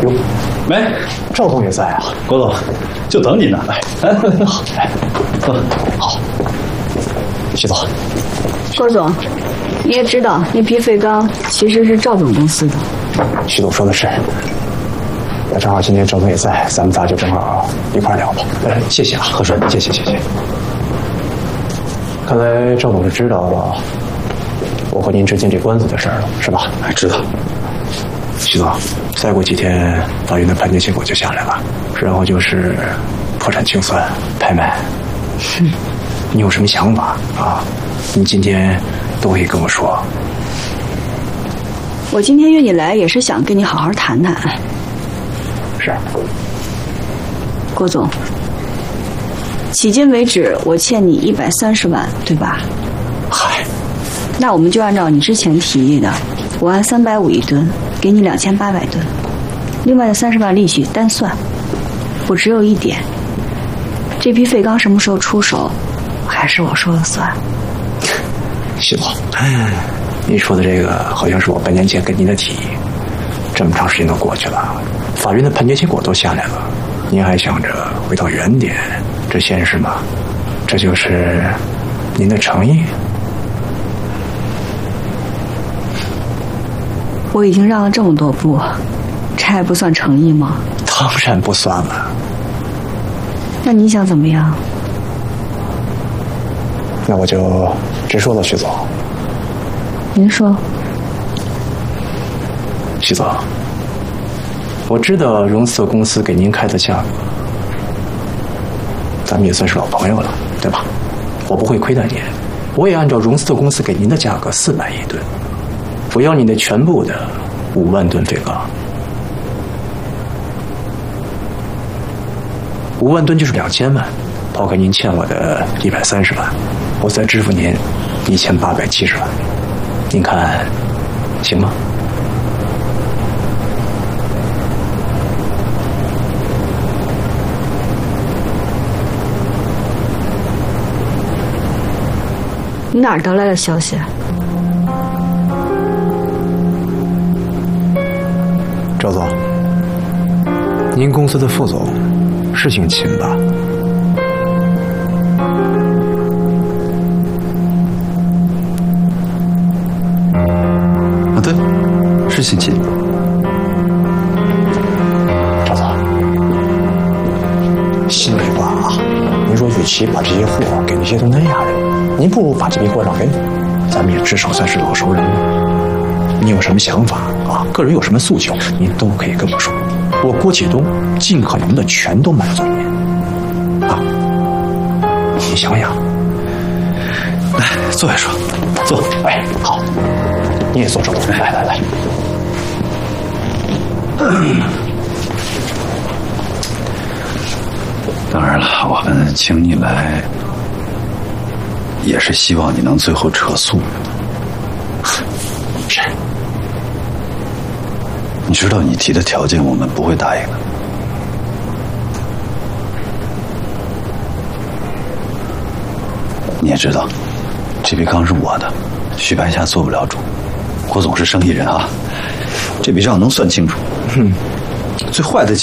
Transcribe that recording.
哟， 喂， 赵总也在啊。 郭总，就等你呢。 好，来，坐。好，徐总。 郭总，你也知道那批废钢其实是赵总公司的。 徐总说的是。那正好今天赵总也在，咱们仨就正好一块聊吧。谢谢啊，何顺，谢谢。看来赵总是知道我和您之间这官司的事儿了，是吧？ 知道。 徐总，再过几天法院的判决结果就下来了，然后就是破产清算、拍卖。你有什么想法啊？你今天都可以跟我说。 我今天约你来也是想跟你好好谈谈。 是。 郭总，迄今为止我欠你130万，对吧？ 嗨， 那我们就按照你之前提议的，我按350一吨，给你2800吨，另外的30万利息单算。我只有一点，这批废钢什么时候出手，还是我说了算。 徐总，您说的这个好像是我半年前跟您的提议，这么长时间都过去了，法院的判决结果都下来了，您还想着回到原点，这现实吗？这就是您的诚意？ 我已经让了这么多步，这还不算诚意吗？ 当然不算了。 那你想怎么样？ 那我就直说了，徐总。 您说。 徐总，我知道荣色公司给您开的价格，咱们也算是老朋友了，对吧？我不会亏待您，我也按照荣色公司给您的价格400一吨，我要你的全部的5万吨废钢，5万吨就是2000万，抛开您欠我的130万，我再支付您1870万，您看行吗？ 你哪儿得来的消息？ 赵总，您公司的副总是姓秦吧？ 啊，对，是姓秦。 赵总，心里话啊，您说与其把这些货给那些东南亚人，您不如把这批货让给我，咱们也至少算是老熟人了。你有什么想法啊？个人有什么诉求，您都可以跟我说。我郭启东尽可能的全都满足您。啊，你想想。 来，坐下说。坐。 哎，好，你也坐这。来。 当然了，我们请你来，也是希望你能最后撤诉。 是。 你知道你提的条件我们不会答应的。你也知道，这批钢是我的，徐白霞做不了主。郭总是生意人啊，这笔账能算清楚。最坏的